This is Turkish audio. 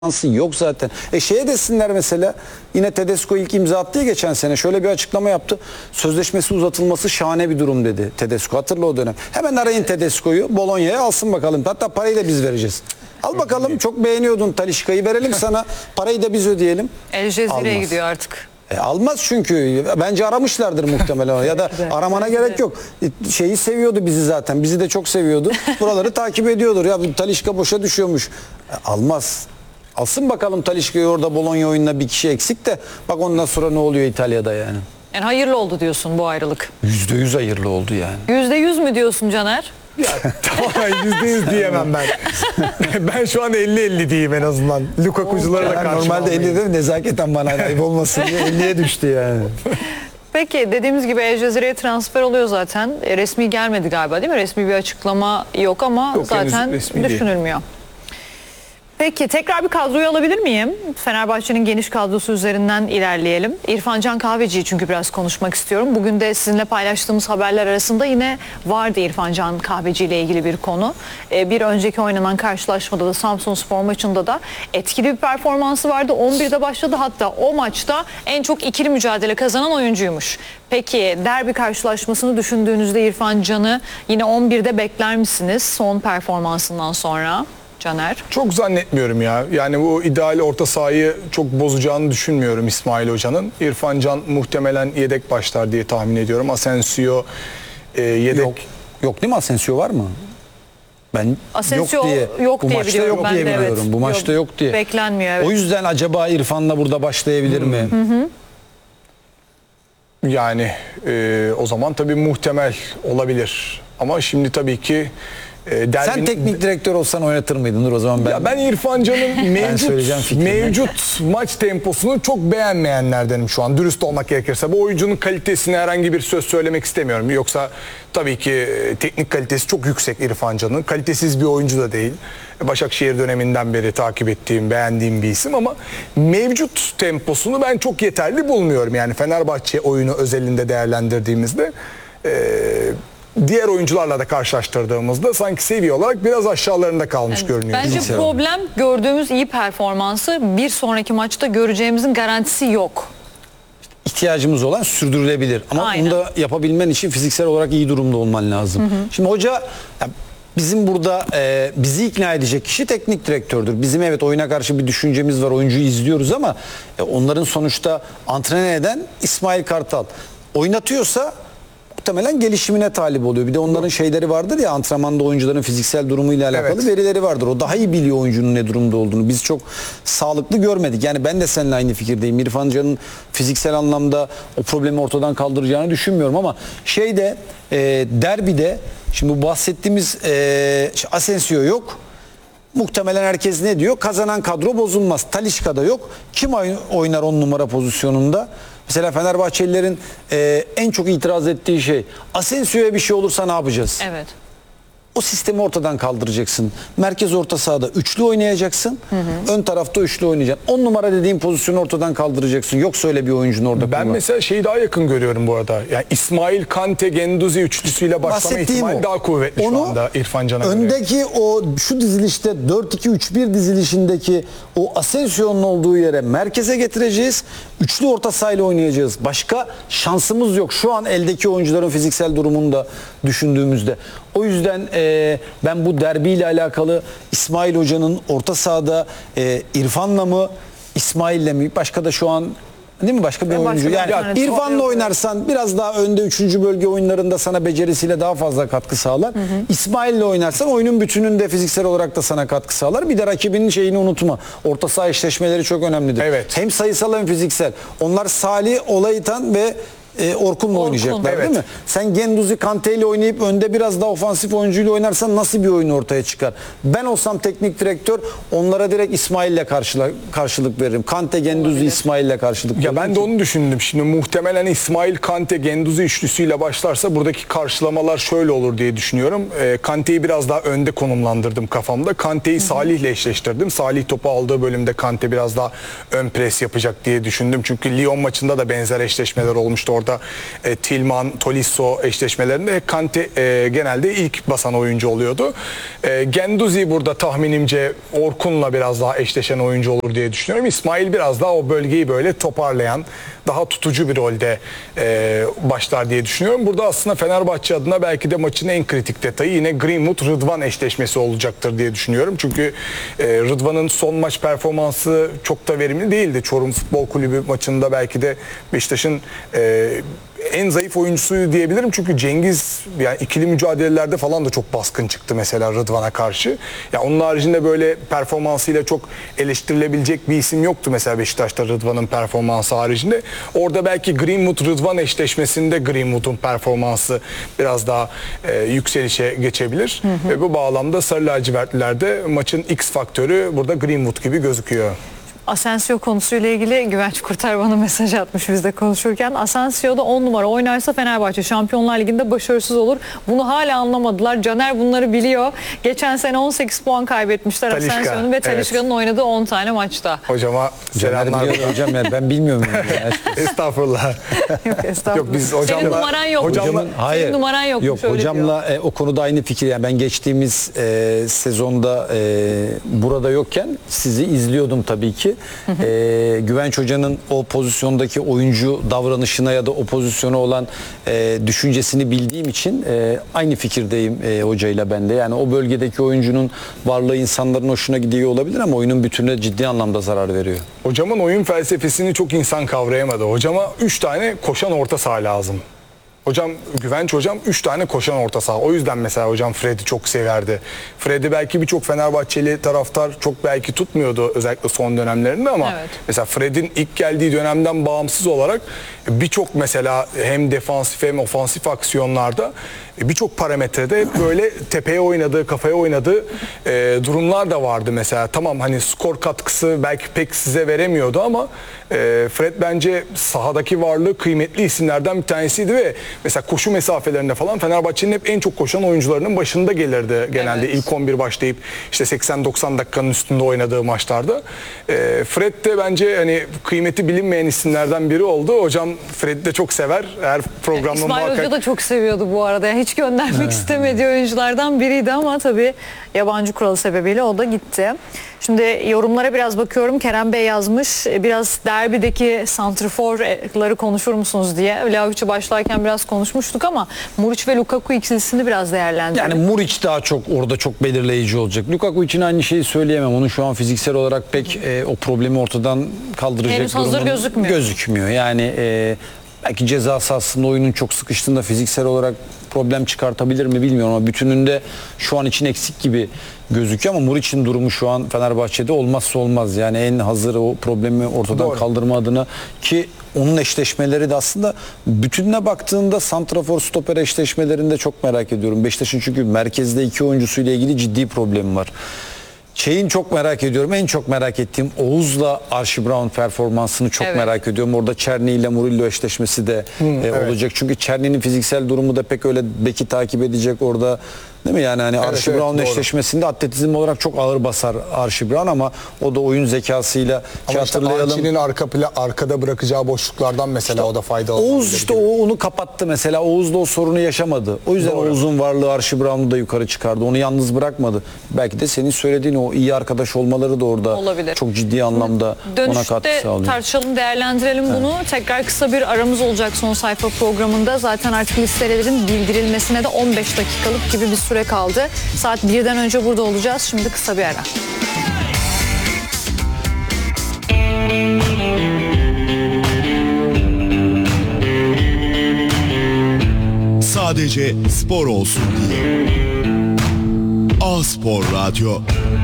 şansı yok zaten. Şeye desinler mesela, yine Tedesco ilk imza attı ya geçen sene, şöyle bir açıklama yaptı. Sözleşmesi uzatılması şahane bir durum dedi Tedesco. Hatırla o dönem. Hemen arayın Tedesco'yu, Bologna'ya alsın bakalım. Hatta parayı da biz vereceğiz. Al bakalım, çok beğeniyordun Talisca'yı, verelim sana. Parayı da biz ödeyelim. El Cezire'ye gidiyor artık. Almaz çünkü. Bence aramışlardır muhtemelen. Ya da aramana gerek yok. Şeyi seviyordu bizi zaten. Bizi de çok seviyordu. Buraları takip ediyordur. Ya bu Talisca boşa düşüyormuş. Almaz. Alsın bakalım Talisca'yı orada, Bologna oyununa bir kişi eksik de. Bak ondan sonra ne oluyor İtalya'da yani. Yani hayırlı oldu diyorsun bu ayrılık. %100 hayırlı oldu yani. %100 mü diyorsun Caner? Ya tamamen %100 diyemem ben. Ben şu an 50-50 diyeyim en azından. Lukaku'cularla Yani karşıma normalde 50 de nezaketen bana ayıp olmasın diye 50'ye düştü yani. Peki dediğimiz gibi El Cezire'ye transfer oluyor zaten. Resmi gelmedi galiba değil mi? Resmi bir açıklama yok ama Yok, zaten resmi değil. düşünülmüyor. Peki tekrar bir kadroyu alabilir miyim? Fenerbahçe'nin geniş kadrosu üzerinden ilerleyelim. İrfan Can Kahveci'yi çünkü biraz konuşmak istiyorum. Bugün de sizinle paylaştığımız haberler arasında yine vardı İrfan Can Kahveci ile ilgili bir konu. Bir önceki oynanan karşılaşmada da, Samsunspor maçında da etkili bir performansı vardı. 11'de başladı, hatta o maçta en çok ikili mücadele kazanan oyuncuymuş. Peki derbi karşılaşmasını düşündüğünüzde İrfan Can'ı yine 11'de bekler misiniz son performansından sonra? Caner. Çok zannetmiyorum ya. Yani bu ideal orta sahayı çok bozacağını düşünmüyorum İsmail Hoca'nın. İrfan Can muhtemelen yedek başlar diye tahmin ediyorum. Asensio yedek. Yok değil mi? Asensio var mı? Ben Asensio yok diye bu maçta biliyorum yok ben diye de, biliyorum. evet. Bu maçta yok diye. Beklenmiyor, evet. O yüzden acaba İrfan'la burada başlayabilir mi? Yani o zaman tabii muhtemel olabilir. Ama şimdi tabii ki Sen teknik direktör olsan oynatır mıydın? Dur o zaman ben. Ya ben İrfan Can'ın söyleyeceğim fikrimi. mevcut maç temposunu çok beğenmeyenlerdenim şu an. Dürüst olmak gerekirse. Bu oyuncunun kalitesine herhangi bir söz söylemek istemiyorum. Yoksa tabii ki teknik kalitesi çok yüksek İrfan Can'ın. Kalitesiz bir oyuncu da değil. Başakşehir döneminden beri takip ettiğim, beğendiğim bir isim ama mevcut temposunu ben çok yeterli bulmuyorum. Yani Fenerbahçe oyunu özelinde değerlendirdiğimizde diğer oyuncularla da karşılaştırdığımızda sanki seviye olarak biraz aşağılarında kalmış görünüyor. Bence problem, gördüğümüz iyi performansı bir sonraki maçta göreceğimizin garantisi yok. İhtiyacımız olan sürdürülebilir. Ama Aynen. bunu da yapabilmen için fiziksel olarak iyi durumda olman lazım. Şimdi hoca, ya bizim burada bizi ikna edecek kişi teknik direktördür. Bizim evet oyuna karşı bir düşüncemiz var. Oyuncuyu izliyoruz ama onların sonuçta antrenör eden İsmail Kartal. Oynatıyorsa muhtemelen gelişimine talip oluyor. Bir de onların şeyleri vardır ya, antrenmanda oyuncuların fiziksel durumuyla alakalı verileri vardır. O daha iyi biliyor oyuncunun ne durumda olduğunu. Biz çok sağlıklı görmedik. Yani ben de seninle aynı fikirdeyim. İrfan Can'ın fiziksel anlamda o problemi ortadan kaldıracağını düşünmüyorum ama derbide şimdi bu bahsettiğimiz Asensio yok. Muhtemelen herkes ne diyor? Kazanan kadro bozulmaz. Talisca'da yok. Kim oynar 10 numara pozisyonunda? Mesela Fenerbahçelilerin en çok itiraz ettiği şey, Asensio'ya bir şey olursa ne yapacağız? Evet. O sistemi ortadan kaldıracaksın. Merkez orta sahada üçlü oynayacaksın. Ön tarafta üçlü oynayacaksın. 10 numara dediğin pozisyonu ortadan kaldıracaksın. Yoksa öyle bir oyuncunu orada Ben mesela şeyi daha yakın görüyorum bu arada. Yani İsmail, Kante, Genduzi üçlüsüyle başlama ihtimali daha kuvvetli şu anda İrfan Can'a göre. Öndeki o şu dizilişte 4-2-3-1 dizilişindeki o Asensio'nun olduğu yere merkeze getireceğiz. Üçlü orta sahayla oynayacağız. Başka şansımız yok. Şu an eldeki oyuncuların fiziksel durumunu da düşündüğümüzde. O yüzden ben bu derbiyle alakalı İsmail Hoca'nın orta sahada İrfan'la mı İsmail'le mi, başka da şu an değil mi, başka bir oyuncu. Yani İrfan'la oynarsan biraz daha önde 3. bölge oyunlarında sana becerisiyle daha fazla katkı sağlar. İsmail'le oynarsan oyunun bütününde fiziksel olarak da sana katkı sağlar. Bir de rakibinin şeyini unutma. Orta saha eşleşmeleri çok önemlidir. Evet. Hem sayısal hem fiziksel. Onlar Salih, Olaytan ve Orkun'la oynayacaklar değil mi? Sen Genduzi, Kante ile oynayıp önde biraz daha ofansif oyuncuyla oynarsan nasıl bir oyun ortaya çıkar? Ben olsam teknik direktör onlara direkt İsmail'le karşılık veririm. Kante, Genduzi, İsmail'le karşılık veririm. Ya ben de onu düşündüm. Şimdi muhtemelen İsmail, Kante, Genduzi üçlüsüyle başlarsa buradaki karşılamalar şöyle olur diye düşünüyorum. Kante'yi biraz daha önde konumlandırdım kafamda. Kante'yi Salih'le eşleştirdim. Salih topu aldığı bölümde Kante biraz daha ön pres yapacak diye düşündüm. Çünkü Lyon maçında da benzer eşleşmeler olmuştu. orada Tillman, Tolisso eşleşmelerinde Kante genelde ilk basan oyuncu oluyordu. Guendouzi burada tahminimce Orkun'la biraz daha eşleşen oyuncu olur diye düşünüyorum. İsmail biraz daha o bölgeyi böyle toparlayan, daha tutucu bir rolde başlar diye düşünüyorum. Burada aslında Fenerbahçe adına belki de maçın en kritik detayı yine Greenwood-Rıdvan eşleşmesi olacaktır diye düşünüyorum. Çünkü Rıdvan'ın son maç performansı çok da verimli değildi. Çorum Futbol Kulübü maçında belki de Beşiktaş'ın en zayıf oyuncusuydu diyebilirim. Çünkü Cengiz yani ikili mücadelelerde falan da çok baskın çıktı mesela Rıdvan'a karşı. Ya onun haricinde böyle performansıyla çok eleştirilebilecek bir isim yoktu mesela Beşiktaş'ta Rıdvan'ın performansı haricinde. Orada belki Greenwood-Rıdvan eşleşmesinde Greenwood'un performansı biraz daha yükselişe geçebilir. Ve bu bağlamda Sarı Lacivertlilerde maçın X faktörü burada Greenwood gibi gözüküyor. Asensio konusuyla ilgili Güvenç Kurtar bana mesaj atmış biz de konuşurken. Asensio'da 10 numara oynarsa Fenerbahçe Şampiyonlar Ligi'nde başarısız olur. Bunu hala anlamadılar. Caner bunları biliyor. Geçen sene 18 puan kaybetmişler Talisca, Asensio'nun ve Talisca'nın oynadığı 10 tane maçta. Hocama selamlar. Hocam ya ben bilmiyorum. Yani. Estağfurullah. Yok estağfurullah. Yok, biz hocamla- Senin numaran yokmuş. Hayır. Senin numaran yokmuş. Yok öyle hocamla diyor. o konuda aynı fikir. Yani ben geçtiğimiz sezonda burada yokken sizi izliyordum tabii ki. Güvenç Hoca'nın o pozisyondaki oyuncu davranışına ya da o pozisyona olan düşüncesini bildiğim için aynı fikirdeyim hocayla ben de. Yani o bölgedeki oyuncunun varlığı insanların hoşuna gidiyor olabilir ama oyunun bütününe ciddi anlamda zarar veriyor. Hocamın oyun felsefesini çok insan kavrayamadı. Hocama 3 tane koşan orta saha lazım. Hocam Güvenç hocam 3 tane koşan orta saha. O yüzden mesela hocam Fred'i çok severdi. Fred'i belki birçok Fenerbahçeli taraftar çok belki tutmuyordu özellikle son dönemlerinde ama Evet. mesela Fred'in ilk geldiği dönemden bağımsız olarak birçok mesela hem defansif hem ofansif aksiyonlarda birçok parametrede hep böyle tepeye oynadığı, kafaya oynadığı durumlar da vardı mesela. Tamam hani skor katkısı belki pek size veremiyordu ama Fred bence sahadaki varlığı kıymetli isimlerden bir tanesiydi ve mesela koşu mesafelerinde falan Fenerbahçe'nin hep en çok koşan oyuncularının başında gelirdi genelde. Evet. İlk 11 başlayıp işte 80-90 dakikanın üstünde oynadığı maçlarda. Fred de bence hani kıymeti bilinmeyen isimlerden biri oldu. Hocam Fred'i de çok sever. Her programda İsmail muhakkak... Hoca da çok seviyordu bu arada. Yani hiç göndermek istemediği oyunculardan biriydi ama tabii yabancı kuralı sebebiyle o da gitti. Şimdi yorumlara biraz bakıyorum. Kerem Bey yazmış. Biraz derbideki santrforları konuşur musunuz diye. Vlahovic'i başlarken biraz konuşmuştuk ama Muriç ve Lukaku ikilisini biraz değerlendirelim. Yani Muriç daha çok orada çok belirleyici olacak. Lukaku için aynı şeyi söyleyemem. Onun şu an fiziksel olarak pek o problemi ortadan kaldıracak Henüz hazır durumun gözükmüyor. gözükmüyor. Yani belki ceza sahasında oyunun çok sıkıştığında fiziksel olarak problem çıkartabilir mi bilmiyorum ama bütününde şu an için eksik gibi gözüküyor ama Muriç'in durumu şu an Fenerbahçe'de olmazsa olmaz. Yani en hazır o problemi ortadan Doğru. kaldırma adına ki onun eşleşmeleri de aslında bütününe baktığında santrafor stoper eşleşmelerinde çok merak ediyorum. Beşiktaş'ın çünkü merkezde iki oyuncusuyla ilgili ciddi problemi var. Şeyin çok merak ediyorum. En çok merak ettiğim Oğuz'la Archie Brown performansını çok Evet. merak ediyorum. Orada Çerni ile Murillo eşleşmesi de olacak. Çünkü Çerni'nin fiziksel durumu da pek öyle beki takip edecek orada. Değil mi? Yani hani Archie evet, Brown doğru. eşleşmesinde atletizm olarak çok ağır basar Archie Brown ama o da oyun zekasıyla ki Ama işte hatırlayalım. Archie'nin arkada bırakacağı boşluklardan mesela o da fayda alabilir. Oğuz işte onu kapattı mesela. Oğuz da o sorunu yaşamadı. O yüzden Doğru. Oğuz'un varlığı Archie Brown'u da yukarı çıkardı. Onu yalnız bırakmadı. Belki de senin söylediğin o iyi arkadaş olmaları da orada Olabilir. çok ciddi anlamda ona katkı Dönüşte sağlıyor. tartışalım, değerlendirelim bunu. Tekrar kısa bir aramız olacak son sayfa programında. Zaten artık listelerin bildirilmesine de 15 dakikalık gibi bir süre kaldı. Saat 1'den önce burada olacağız. Şimdi kısa bir ara. Sadece spor olsun diye. A Spor Radyo